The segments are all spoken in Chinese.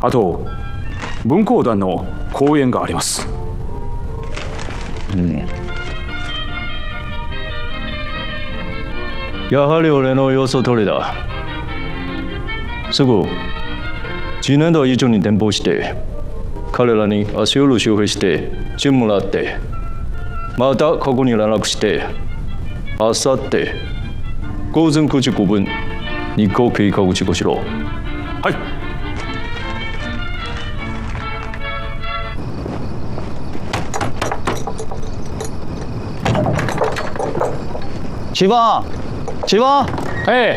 あと文工団の講演があります。 やはり俺の予想通りだ。すぐ次年度以上に伝播して、彼らに足を周回して順もらって、またここに連絡して、あさって午前9時5分に行計画事故しろ。 はい。 启峰，启峰， 哎，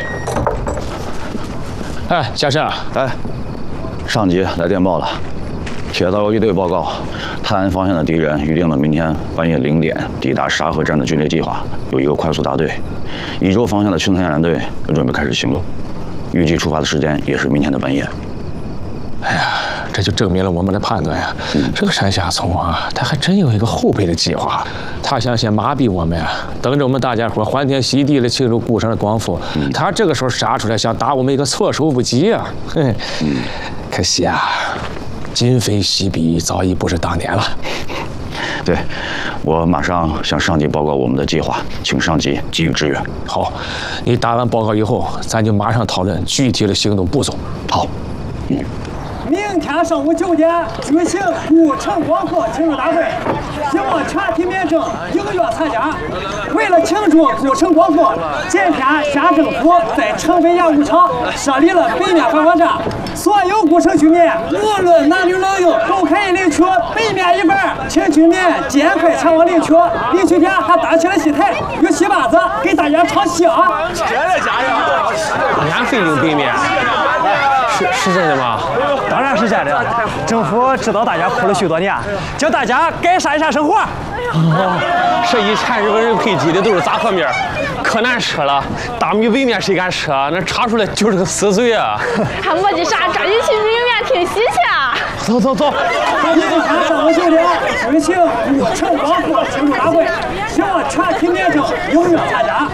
先生， 哎，上级来电报了，铁道游击队报告，泰安方向的敌人预定了明天半夜0点抵达沙河站的军列计划，有一个快速大队。宜州方向的青滩舰队准备开始行动，预计出发的时间也是明天的半夜。 哎呀，这就证明了我们的判断呀。这个山下聪啊，他还真有一个后备的计划，他想先麻痹我们啊，等着我们大家伙欢天喜地的庆祝故乡的光复，他这个时候杀出来，想打我们一个措手不及啊。可惜啊，今非昔比，早已不是当年了。 对，我马上向上级报告我们的计划，请上级给予支援。 好，你打完报告以后，咱就马上讨论具体的行动步骤。 好。 明天上午9点举行古城光复庆祝大会，希望全体民众踊跃参加。为了庆祝古城光复，今天县政府在城北演武场设立了北面观光站，所有古城居民无论男女老幼都可以领取北面一半，请居民尽快前往领取。领取点还搭起了戏台，有戏班子给大家唱戏啊！ 真的假的？免费领北面？是真的吗？ 当然是真的。政府知道大家苦了许多年，叫大家改善一下生活。 这以前日本人配给的都是杂货面，可难吃了。大米北面谁敢吃啊？那插出来就是个死水啊！ 还磨叽啥？抓紧去北面听戏去！ 走。 明天上午9点举行古城光复庆祝大会，希望全体民众踊跃参加。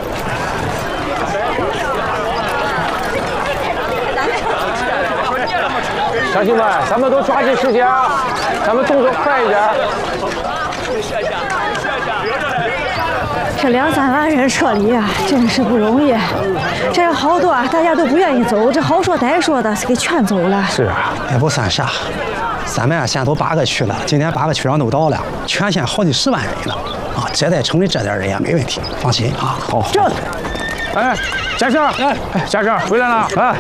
乡亲们，咱们都抓紧时间啊！咱们动作快一点。 这2、3万人撤离啊，真是不容易。这好多大家都不愿意走，这好说歹说的给劝走了。 是啊， 也不算啥，咱们现在都8个区了，今天8个区长都到了，全县好几10万人了啊！这在城里这点人也没问题，放心啊。 好。这，哎，先生，先生回来了，哎。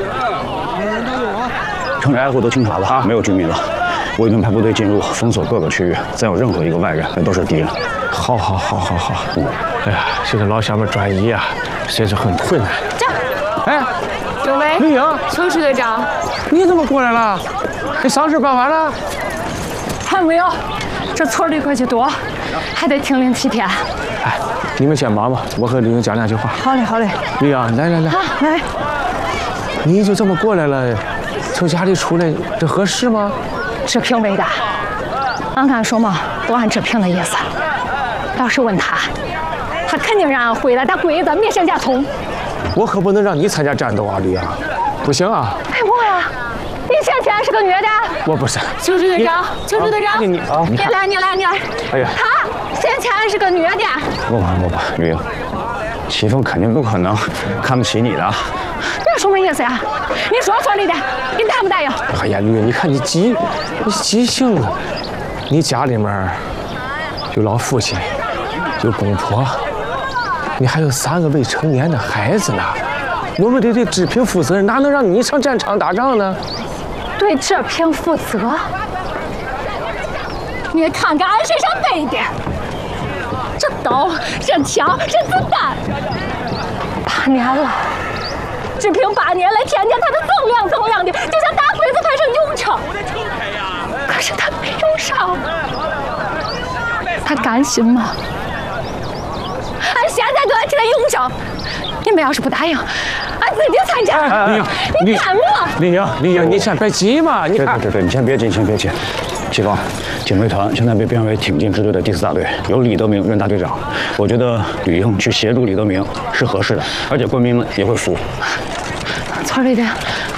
城里挨户都清查了，没有居民了。我已经派部队进入封锁各个区域，再有任何一个外人，那都是敌人。 好。哎呀，这个老乡们转移啊，真是很困难。 这， 哎， 刘伟， 李英， 邱支队长， 你怎么过来了？你丧事办完了？ 还没有，这村里客气多，还得停灵7天。 哎，你们先忙吧，我和李英讲2句话。 好嘞。 李英，来。 好，来。 你就这么过来了？从家里出来，这合适吗？ 志平为的，俺敢说嘛，都按志平的意思。要是问他肯定让俺回来打鬼子灭山甲虫。 我可不能让你参加战斗啊，李阳，不行啊！ 哎，我呀，你先前是个女的。 我不是。 邱支队长， 你来。 哎呀， 他先前是个女的。 不，吕英，启峰肯定不可能看不起你的。 这什么意思呀？你说村里的，你答不答应？ 哎呀，吕，你看你急性子，你家里面有老父亲，有公婆，你还有3个未成年的孩子呢。我们得对志平负责任，哪能让你上战场打仗呢？ 对志平负责？你看看俺身上背的，这刀，这枪，这子弹，8年了。志平8年来，天天他都锃亮的，就像打鬼子排成勇城。可是他没有上，他甘心吗？俺现在就要替他勇争，你们要是不答应，俺自己参加。你干嘛？ 李英，你先别急嘛，你看。 对，你先别急。启峰，警卫团现在被编为挺进支队的第4大队，由李德明任大队长。我觉得吕英去协助李德明是合适的，而且官兵们也会服。 村里的，